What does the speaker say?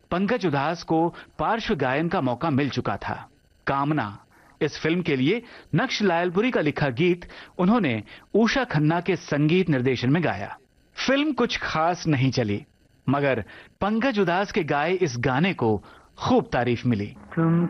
पंकज उधास को पार्श्व गायन का मौका मिल चुका था। कामना इस फिल्म के लिए नक्श लायलपुरी का लिखा गीत उन्होंने उषा खन्ना के संगीत निर्देशन में गाया। फिल्म कुछ खास नहीं चली, मगर पंकज उधास के गाए इस गाने को खूब तारीफ मिली।